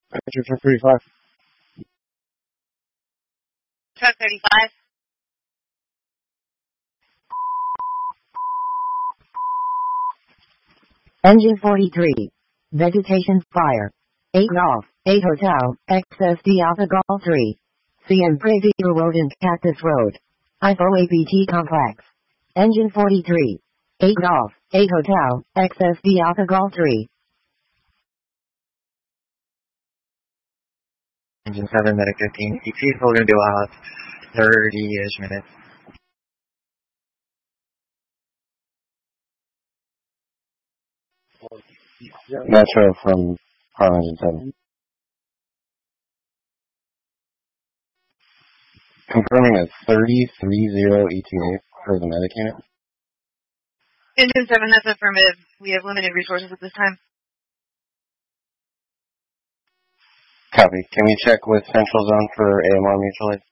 Engine for 35. Truck 35. Engine 43. Vegetation fire. 8 Golf, 8 Hotel, XSD Alpha Golf 3. CM Preview Road and Cactus Road. IFO-APT Complex. Engine 43. 8 Golf, 8 Hotel, XSD Alpha Golf 3. Engine 7, Medic 15. EP, so we're going to do 30-ish minutes. Metro from Car Engine 7. Confirming a 3030 ETA for the medic unit. Engine 7, that's affirmative. We have limited resources at this time. Copy. Can we check with Central Zone for AMR mutual aid?